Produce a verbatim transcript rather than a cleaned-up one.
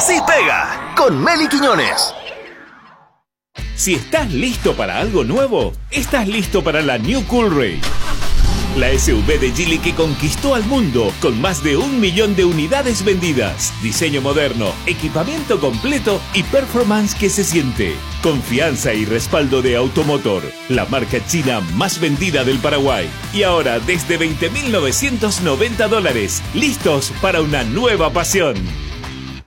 Así pega con Meli Quiñones. Si estás listo para algo nuevo, estás listo para la New Coolray. La S U V de Geely que conquistó al mundo con más de un millón de unidades vendidas. Diseño moderno, equipamiento completo y performance que se siente. Confianza y respaldo de Automotor, la marca china más vendida del Paraguay. Y ahora desde veinte mil novecientos noventa dólares, listos para una nueva pasión.